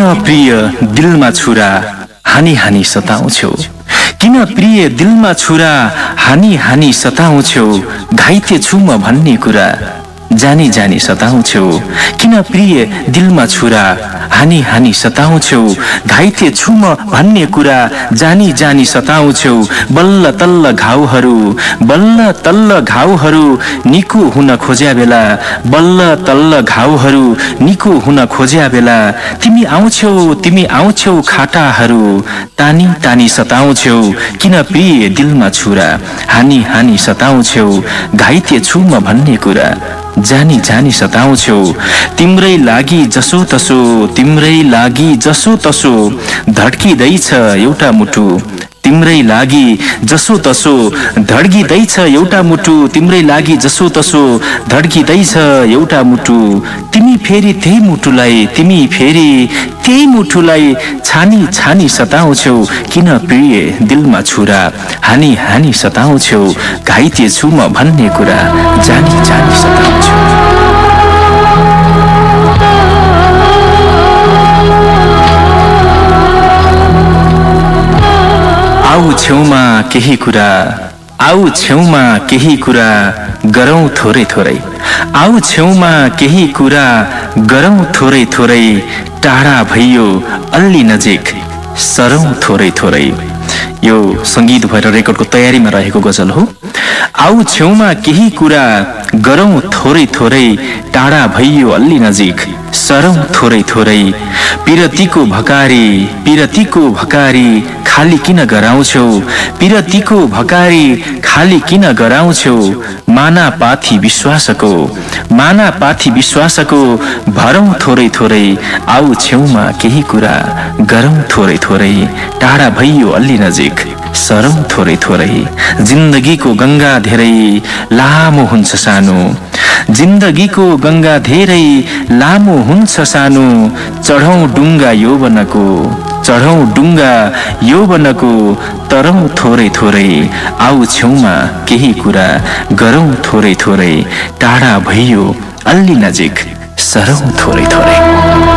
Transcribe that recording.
प्रिय दिलमा छुरा हानी हानी सताउँछौ, किन प्रिय दिलमा छुरा हानी हानी सताउँछौ, घाइते छु म भन्ने कुरा जानी जानी सताउँछौ, किन प्रिय दिलमा छुरा हानी हानी सताउँछौ, घाइते छु म भन्ने कुरा जानी जानी सताउँछौ। बल्ल तल्ल घाउहरू निको हुन खोज्या बेला, बल्ल तल्ल घाउहरू निको हुन खोज्या बेला, तिमी आउँछौ खाटाहरू तानी तानी सताउँछौ, किन प्रिय दिलमा छुरा हानी हानी सताउँछौ, घाइते छु म भन्ने कुरा जानी जानी सताउँछौ। तिम्रै लागि जसो तसो धड्किदैछ एउटा मुटु, तिम्रै लागि जसो तसो धड्किदैछ एउटा मुटु, तिम्रै लागि जसो तसो धड्किदैछ एउटा मुटु, तिमी फेरि त्यही मुटुलाई छानी छानी सताउँछौ, किन प्रिय दिलमा छुरा हानी हानी सताउँछौ, घाइते छु म भन्ने कुरा जानी जानी सताउँछौ। आऊ छेउमा केही कुरा गरौँ थोरै थोरै, आऊ छेउमा केही कुरा गरौँ थोरै थोरै, टाढा भइयो अल्ली नजिक सरौँ थोरै थोरै। यो संगीत भएर रेकर्डको तयारीमा रहेको गजल हो। आऊ छेउमा केही कुरा गरौँ थोरै थोरै, टाढा भइयो अल्ली नजिक सरौँ थोरै थोरै, पिरतीको भकारी खाली किन गराउँछौ, पिरतीको भकारी खाली किन गराउँछौ, माना पाथी विश्वासको भरौँ थोरै थोरै, आऊ छेउमा केही कुरा गरौँ थोरै थोरै, टाढा भइयो अल्ली नजिक सरौँ थोरै थोरै। जिन्दगीको गंगा धेरै लामो हुन्छ सानो, जिन्दगीको गंगा धेरै लामो हुन्छ सानो, चढौँ डुङ्गा यौवनको तरौँ थोरै थोरै, आऊ छेउमा केही कुरा गरौँ थोरै थोरै, टाढा भइयो अल्ली नजिक सरौँ थोरै थोरै।